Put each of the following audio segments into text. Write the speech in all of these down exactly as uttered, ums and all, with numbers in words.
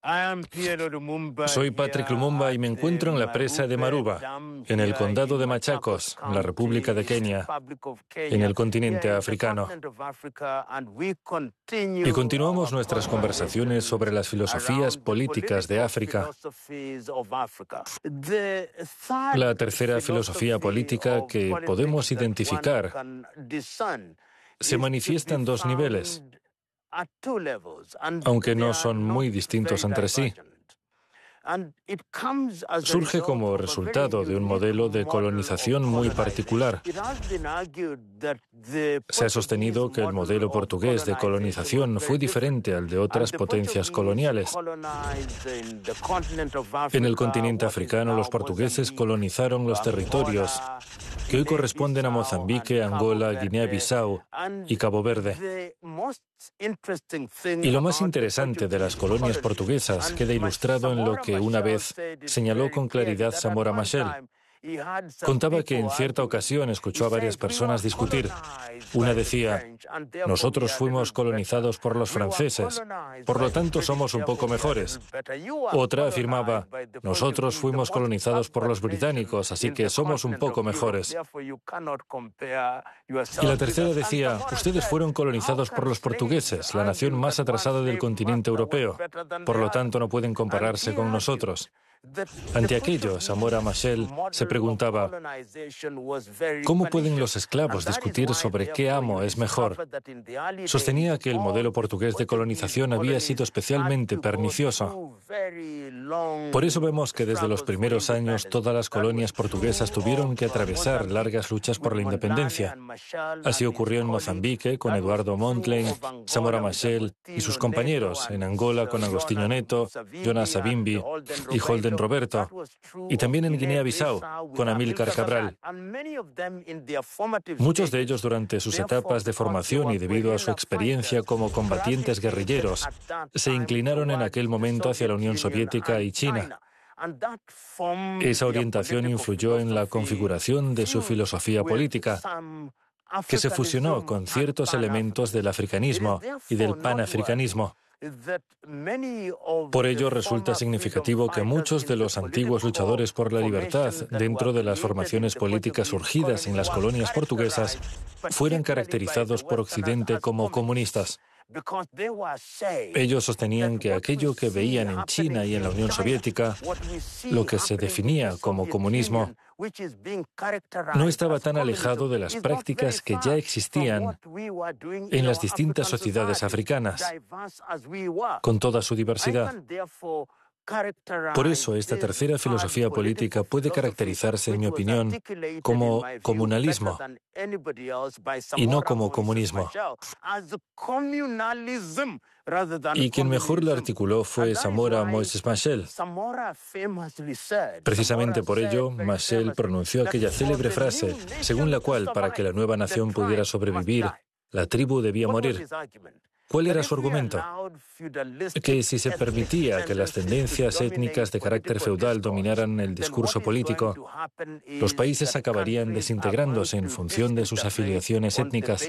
Soy Patrick Lumumba y me encuentro en la presa de Maruba, en el condado de Machakos, en la República de Kenia, en el continente africano. Y continuamos nuestras conversaciones sobre las filosofías políticas de África. La tercera filosofía política que podemos identificar se manifiesta en dos niveles, aunque no son muy distintos entre sí. Surge como resultado de un modelo de colonización muy particular. Se ha sostenido que el modelo portugués de colonización fue diferente al de otras potencias coloniales. En el continente africano, los portugueses colonizaron los territorios que hoy corresponden a Mozambique, Angola, Guinea-Bissau y Cabo Verde. Y lo más interesante de las colonias portuguesas queda ilustrado en lo que una vez señaló con claridad Samora Machel. Contaba que en cierta ocasión escuchó a varias personas discutir. Una decía: nosotros fuimos colonizados por los franceses, por lo tanto somos un poco mejores. Otra afirmaba: nosotros fuimos colonizados por los británicos, así que somos un poco mejores. Y la tercera decía: ustedes fueron colonizados por los portugueses, la nación más atrasada del continente europeo, por lo tanto no pueden compararse con nosotros. Ante aquello, Samora Machel se preguntaba: ¿cómo pueden los esclavos discutir sobre qué amo es mejor? Sostenía que el modelo portugués de colonización había sido especialmente pernicioso. Por eso vemos que desde los primeros años todas las colonias portuguesas tuvieron que atravesar largas luchas por la independencia. Así ocurrió en Mozambique con Eduardo Mondlane, Samora Machel y sus compañeros, en Angola con Agostinho Neto, Jonas Savimbi y Holden Roberto, y también en Guinea-Bissau con Amílcar Cabral. Muchos de ellos durante sus etapas de formación y debido a su experiencia como combatientes guerrilleros, se inclinaron en aquel momento hacia la Unión Soviética y China. Esa orientación influyó en la configuración de su filosofía política, que se fusionó con ciertos elementos del africanismo y del panafricanismo. Por ello resulta significativo que muchos de los antiguos luchadores por la libertad dentro de las formaciones políticas surgidas en las colonias portuguesas fueran caracterizados por Occidente como comunistas. Ellos sostenían que aquello que veían en China y en la Unión Soviética, lo que se definía como comunismo, no estaba tan alejado de las prácticas que ya existían en las distintas sociedades africanas, con toda su diversidad. Por eso, esta tercera filosofía política puede caracterizarse, en mi opinión, como comunalismo y no como comunismo. Y quien mejor lo articuló fue Samora Moises Machel. Precisamente por ello, Machel pronunció aquella célebre frase, según la cual, para que la nueva nación pudiera sobrevivir, la tribu debía morir. ¿Cuál era su argumento? Que si se permitía que las tendencias étnicas de carácter feudal dominaran el discurso político, los países acabarían desintegrándose en función de sus afiliaciones étnicas.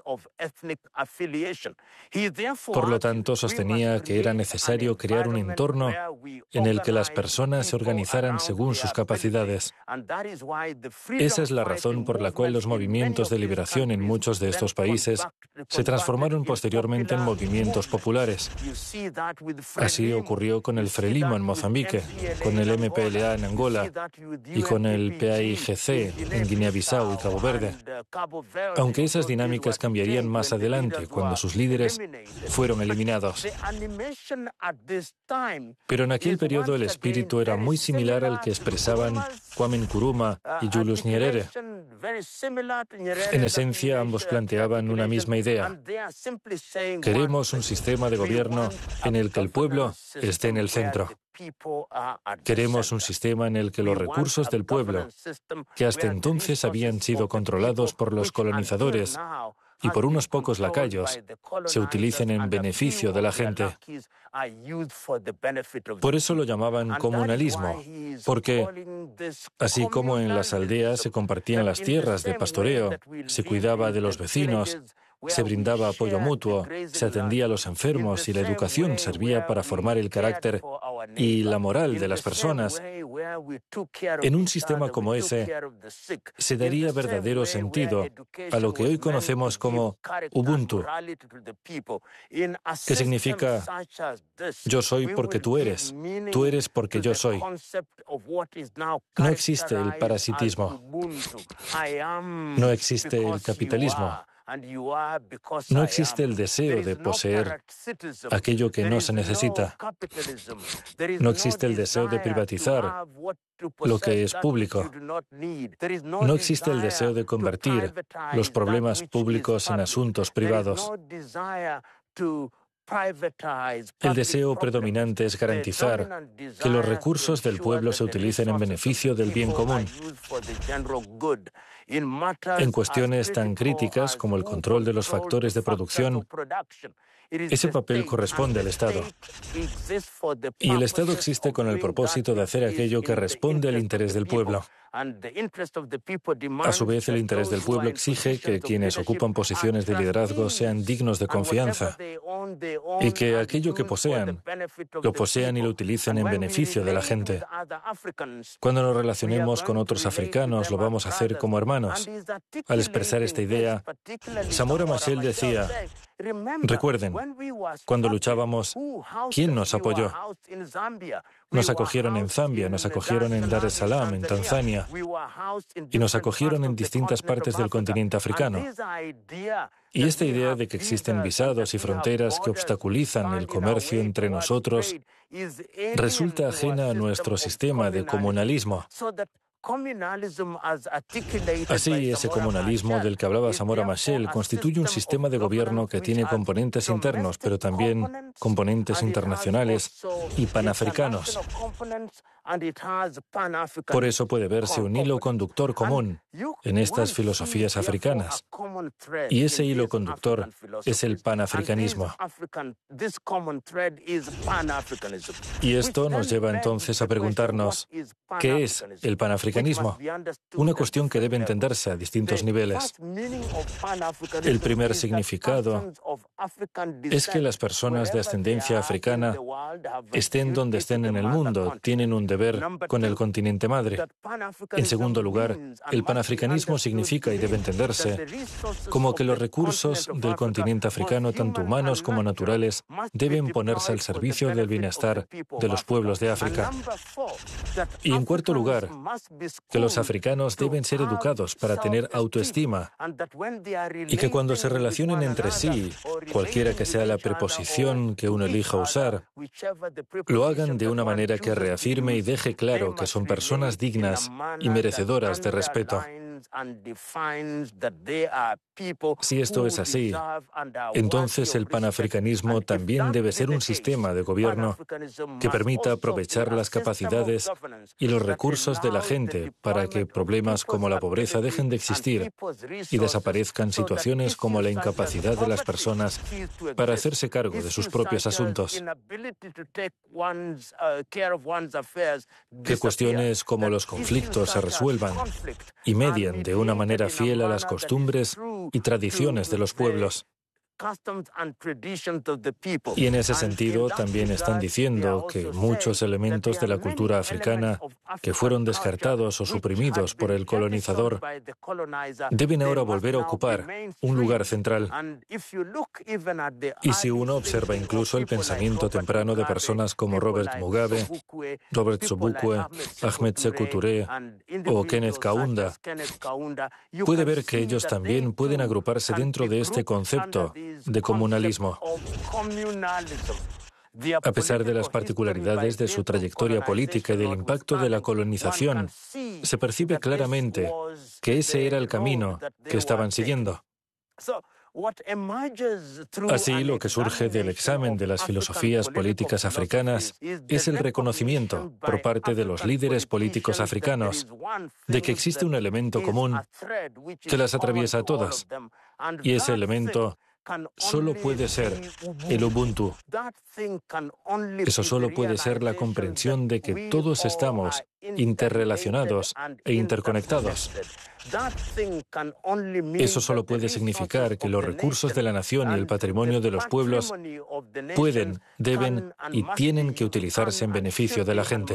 Por lo tanto, sostenía que era necesario crear un entorno en el que las personas se organizaran según sus capacidades. Esa es la razón por la cual los movimientos de liberación en muchos de estos países se transformaron posteriormente en movimientos populares. Así ocurrió con el Frelimo en Mozambique, con el M P L A en Angola y con el P A I G C en Guinea-Bissau y Cabo Verde. Aunque esas dinámicas cambiarían más adelante, cuando sus líderes fueron eliminados. Pero en aquel periodo el espíritu era muy similar al que expresaban Kwame Nkrumah y Julius Nyerere. En esencia, ambos planteaban una misma idea. Queremos un sistema de gobierno en el que el pueblo esté en el centro. Queremos un sistema en el que los recursos del pueblo, que hasta entonces habían sido controlados por los colonizadores y por unos pocos lacayos, se utilicen en beneficio de la gente. Por eso lo llamaban comunalismo, porque así como en las aldeas se compartían las tierras de pastoreo, se cuidaba de los vecinos se brindaba apoyo mutuo, se atendía a los enfermos y la educación servía para formar el carácter y la moral de las personas. En un sistema como ese, se daría verdadero sentido a lo que hoy conocemos como Ubuntu, que significa yo soy porque tú eres, tú eres porque yo soy. No existe el parasitismo, no existe el capitalismo, no existe el deseo de poseer aquello que no se necesita, no existe el deseo de privatizar lo que es público, no existe el deseo de convertir los problemas públicos en asuntos privados. El deseo predominante es garantizar que los recursos del pueblo se utilicen en beneficio del bien común. En cuestiones tan críticas como el control de los factores de producción, ese papel corresponde al Estado. Y el Estado existe con el propósito de hacer aquello que responde al interés del pueblo. A su vez, el interés del pueblo exige que quienes ocupan posiciones de liderazgo sean dignos de confianza y que aquello que posean, lo posean y lo utilicen en beneficio de la gente. Cuando nos relacionemos con otros africanos, lo vamos a hacer como hermanos. Al expresar esta idea, Samora Machel decía: recuerden, cuando luchábamos, ¿quién nos apoyó? Nos acogieron en Zambia, nos acogieron en Dar es Salaam, en Tanzania, y nos acogieron en distintas partes del continente africano. Y esta idea de que existen visados y fronteras que obstaculizan el comercio entre nosotros resulta ajena a nuestro sistema de comunalismo. Así, ese comunalismo del que hablaba Samora Machel constituye un sistema de gobierno que tiene componentes internos, pero también componentes internacionales y panafricanos. Por eso puede verse un hilo conductor común en estas filosofías africanas. Y ese hilo conductor es el panafricanismo. Y esto nos lleva entonces a preguntarnos, ¿qué es el panafricanismo? Una cuestión que debe entenderse a distintos niveles. El primer significado es que las personas de ascendencia africana, estén donde estén en el mundo, tienen un deber con el continente madre. En segundo lugar, el panafricanismo significa y debe entenderse como que los recursos del continente africano, tanto humanos como naturales, deben ponerse al servicio del bienestar de los pueblos de África. Y en cuarto lugar, que los africanos deben ser educados para tener autoestima y que cuando se relacionen entre sí, cualquiera que sea la preposición que uno elija usar, lo hagan de una manera que reafirme y deje claro que son personas dignas y merecedoras de respeto. Si esto es así, entonces el panafricanismo también debe ser un sistema de gobierno que permita aprovechar las capacidades y los recursos de la gente para que problemas como la pobreza dejen de existir y desaparezcan situaciones como la incapacidad de las personas para hacerse cargo de sus propios asuntos. Que cuestiones como los conflictos se resuelvan y median de una manera fiel a las costumbres y tradiciones de los pueblos. Y en ese sentido también están diciendo que muchos elementos de la cultura africana que fueron descartados o suprimidos por el colonizador deben ahora volver a ocupar un lugar central. Y si uno observa incluso el pensamiento temprano de personas como Robert Mugabe, Robert Sobukwe, Ahmed Sekou Touré o Kenneth Kaunda, puede ver que ellos también pueden agruparse dentro de este concepto de comunalismo. A pesar de las particularidades de su trayectoria política y del impacto de la colonización, se percibe claramente que ese era el camino que estaban siguiendo. Así, lo que surge del examen de las filosofías políticas africanas es el reconocimiento por parte de los líderes políticos africanos de que existe un elemento común que las atraviesa a todas, y ese elemento solo puede ser el Ubuntu. Eso solo puede ser la comprensión de que todos estamos interrelacionados e interconectados. Eso solo puede significar que los recursos de la nación y el patrimonio de los pueblos pueden, deben y tienen que utilizarse en beneficio de la gente.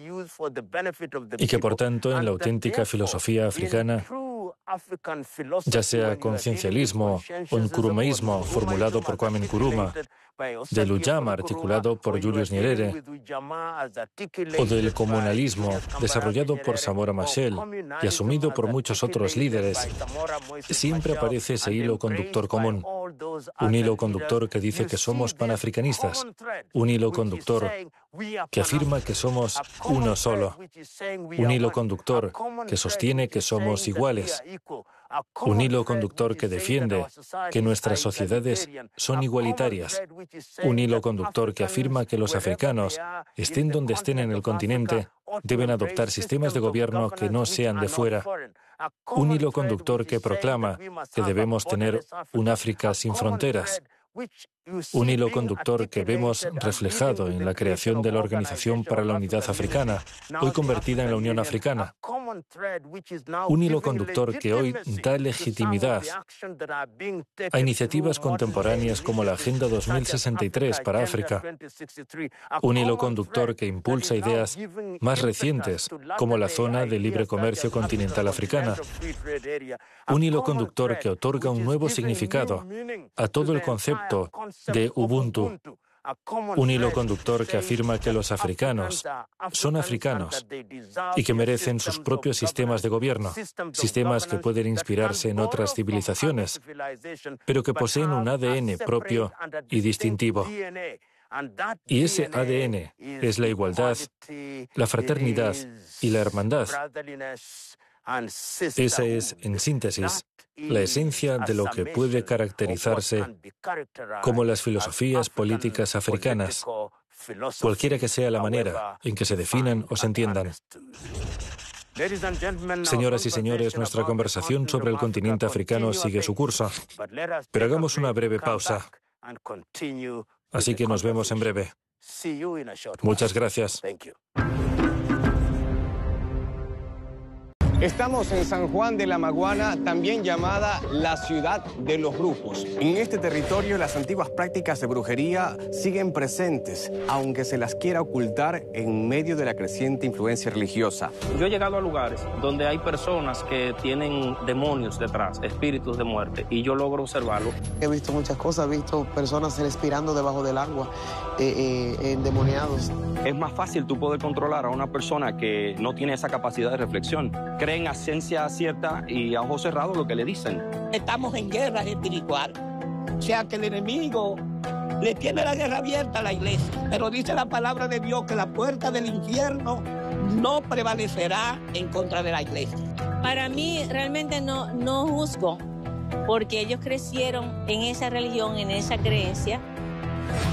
Y que, por tanto, en la auténtica filosofía africana, ya sea conciencialismo o nkurumaísmo formulado por Kwame Nkrumah, del Ujamaa articulado por Julius Nyerere, o del comunalismo desarrollado por Samora Machel y asumido por muchos otros líderes, siempre aparece ese hilo conductor común. Un hilo conductor que dice que somos panafricanistas. Un hilo conductor que afirma que somos uno solo. Un hilo conductor que sostiene que somos iguales. Un hilo conductor que defiende que nuestras sociedades son igualitarias. Un hilo conductor que afirma que los africanos, estén donde estén en el continente, deben adoptar sistemas de gobierno que no sean de fuera. Un hilo conductor que proclama que debemos tener un África sin fronteras. Un hilo conductor que vemos reflejado en la creación de la Organización para la Unidad Africana, hoy convertida en la Unión Africana. Un hilo conductor que hoy da legitimidad a iniciativas contemporáneas como la Agenda dos mil sesenta y tres para África. Un hilo conductor que impulsa ideas más recientes como la Zona de Libre Comercio Continental Africana. Un hilo conductor que otorga un nuevo significado a todo el concepto de Ubuntu. Un hilo conductor que afirma que los africanos son africanos y que merecen sus propios sistemas de gobierno, sistemas que pueden inspirarse en otras civilizaciones, pero que poseen un A D N propio y distintivo. Y ese A D N es la igualdad, la fraternidad y la hermandad. Esa es, en síntesis, la esencia de lo que puede caracterizarse como las filosofías políticas africanas, cualquiera que sea la manera en que se definan o se entiendan. Señoras y señores, nuestra conversación sobre el continente africano sigue su curso, pero hagamos una breve pausa. Así que nos vemos en breve. Muchas gracias. Estamos en San Juan de la Maguana, también llamada la ciudad de los brujos. En este territorio las antiguas prácticas de brujería siguen presentes, aunque se las quiera ocultar en medio de la creciente influencia religiosa. Yo he llegado a lugares donde hay personas que tienen demonios detrás, espíritus de muerte, y yo logro observarlo. He visto muchas cosas, he visto personas respirando debajo del agua, eh, eh, endemoniados. Es más fácil tú poder controlar a una persona que no tiene esa capacidad de reflexión. Creen a ciencia cierta y a ojos cerrados lo que le dicen. Estamos en guerra espiritual, o sea que el enemigo le tiene la guerra abierta a la iglesia, pero dice la palabra de Dios que la puerta del infierno no prevalecerá en contra de la iglesia. Para mí realmente no, no juzgo, porque ellos crecieron en esa religión, en esa creencia,